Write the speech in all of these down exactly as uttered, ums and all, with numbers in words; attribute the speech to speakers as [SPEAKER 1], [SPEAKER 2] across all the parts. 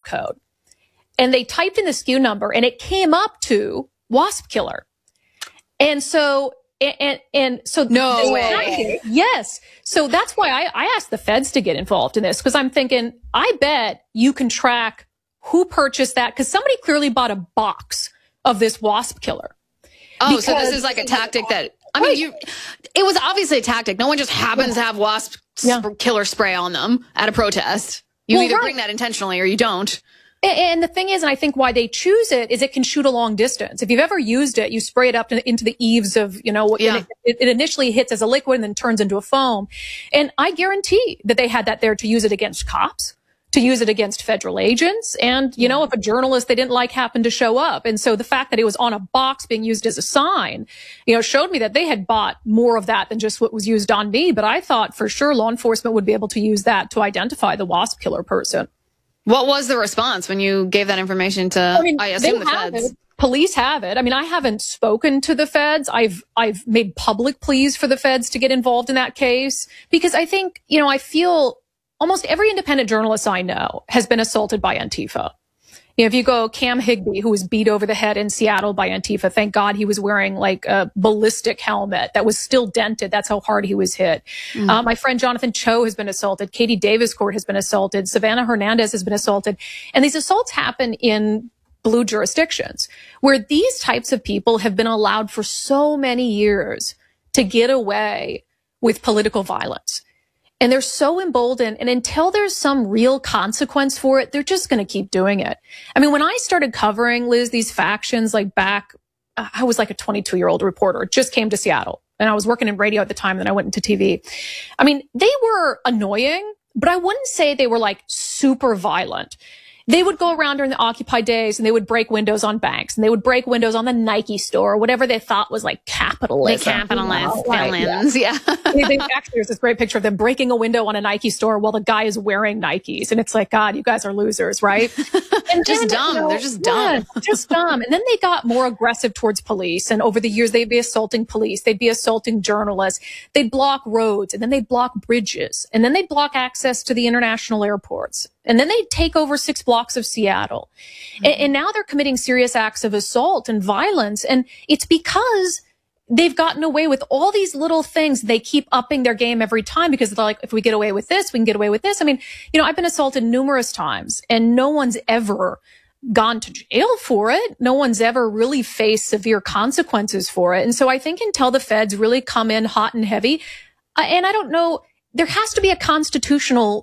[SPEAKER 1] barcode. And they typed in the S K U number and it came up to Wasp Killer. And so, and, and so.
[SPEAKER 2] No way.
[SPEAKER 1] Yes. So that's why I, I asked the feds to get involved in this, because I'm thinking, I bet you can track who purchased that, because somebody clearly bought a box of this Wasp Killer.
[SPEAKER 2] Oh, because, so this is like a tactic that, I mean, you, it was obviously a tactic. No one just happens to have Wasp yeah. sp- Killer spray on them at a protest. You well, either right. bring that intentionally or you don't.
[SPEAKER 1] And the thing is, and I think why they choose it is it can shoot a long distance. If you've ever used it, you spray it up to, into the eaves of, you know, yeah. it, it initially hits as a liquid and then turns into a foam. And I guarantee that they had that there to use it against cops, to use it against federal agents. And, you know, if a journalist they didn't like happened to show up. And so the fact that it was on a box being used as a sign, you know, showed me that they had bought more of that than just what was used on me. But I thought for sure law enforcement would be able to use that to identify the Wasp Killer person.
[SPEAKER 2] What was the response when you gave that information to, I, mean, I assume, the feds?
[SPEAKER 1] It. Police have it. I mean, I haven't spoken to the feds. I've, I've made public pleas for the feds to get involved in that case, because I think, you know, I feel almost every independent journalist I know has been assaulted by Antifa. You know, if you go Cam Higbee, who was beat over the head in Seattle by Antifa, thank God he was wearing like a ballistic helmet that was still dented. That's how hard he was hit. Mm. Uh, my friend Jonathan Cho has been assaulted. Katie Daviscourt has been assaulted. Savannah Hernandez has been assaulted. And these assaults happen in blue jurisdictions where these types of people have been allowed for so many years to get away with political violence. And they're so emboldened. And until there's some real consequence for it, they're just going to keep doing it. I mean, when I started covering, Liz, these factions, like back, I was like a twenty-two year old reporter, just came to Seattle and I was working in radio at the time. Then I went into T V. I mean, they were annoying, but I wouldn't say they were like super violent. They would go around during the Occupy days and they would break windows on banks and they would break windows on the Nike store, whatever they thought was like capitalism.
[SPEAKER 2] The capitalist villains, yeah. yeah.
[SPEAKER 1] they, they, actually, there's this great picture of them breaking a window on a Nike store while the guy is wearing Nikes. And it's like, God, you guys are losers, right?
[SPEAKER 2] And just then, dumb. You know, They're just dumb.
[SPEAKER 1] Yeah, just dumb. And then they got more aggressive towards police. And over the years, they'd be assaulting police. They'd be assaulting journalists. They'd block roads and then they'd block bridges. And then they'd block access to the international airports. And then they take over six blocks of Seattle. Mm-hmm. And, and now they're committing serious acts of assault and violence. And it's because they've gotten away with all these little things. They keep upping their game every time because they're like, if we get away with this, we can get away with this. I mean, you know, I've been assaulted numerous times and no one's ever gone to jail for it. No one's ever really faced severe consequences for it. And so I think until the feds really come in hot and heavy, uh, and I don't know, there has to be a constitutional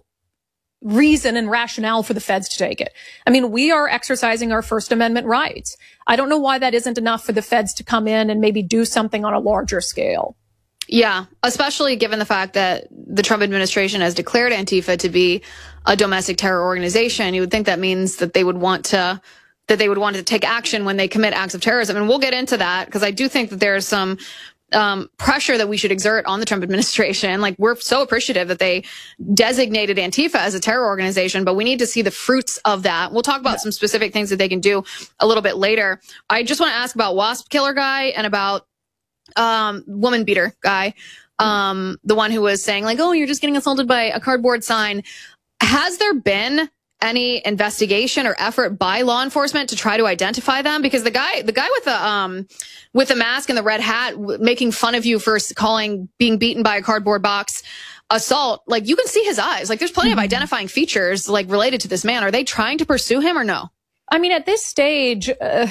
[SPEAKER 1] reason and rationale for the feds to take it. I mean, we are exercising our First Amendment rights. I don't know why that isn't enough for the feds to come in and maybe do something on a larger scale.
[SPEAKER 2] Yeah, especially given the fact that the Trump administration has declared Antifa to be a domestic terror organization. You would think that means that they would want to that they would want to take action when they commit acts of terrorism. And we'll get into that because I do think that there's some um pressure that we should exert on the Trump administration. Like, we're so appreciative that they designated Antifa as a terror organization, but we need to see the fruits of that. We'll talk about yeah. some specific things that they can do a little bit later. I just want to ask about Wasp Killer guy and about um woman beater guy, um the one who was saying like, oh, you're just getting assaulted by a cardboard sign. Has there been any investigation or effort by law enforcement to try to identify them? Because the guy, the guy with the, um, with the mask and the red hat w- making fun of you for calling being beaten by a cardboard box assault, like, you can see his eyes. Like, there's plenty mm-hmm. of identifying features like related to this man. Are they trying to pursue him or no?
[SPEAKER 1] I mean, at this stage, uh,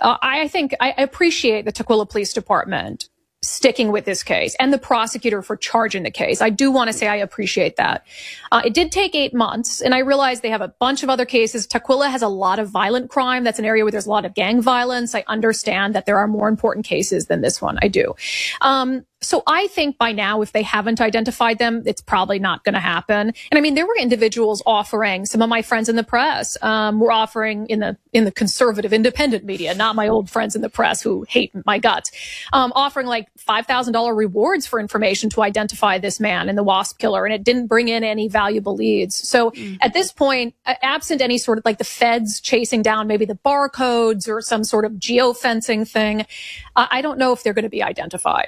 [SPEAKER 1] I think I appreciate the Tukwila Police Department sticking with this case and the prosecutor for charging the case. I do want to say I appreciate that. Uh, it did take eight months, and I realize they have a bunch of other cases. Tukwila has a lot of violent crime. That's an area where there's a lot of gang violence. I understand that there are more important cases than this one. I do. Um, So I think by now, if they haven't identified them, it's probably not going to happen. And I mean, there were individuals offering, some of my friends in the press um, were offering in the in the conservative independent media, not my old friends in the press who hate my guts, um, offering like five thousand dollars rewards for information to identify this man and the Wasp Killer. And it didn't bring in any valuable leads. So mm-hmm. at this point, absent any sort of like the feds chasing down maybe the barcodes or some sort of geofencing thing, uh, I don't know if they're going to be identified.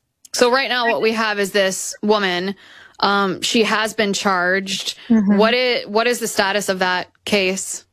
[SPEAKER 2] So right now what we have is this woman. Um, she has been charged. Mm-hmm. What is, what is the status of that case?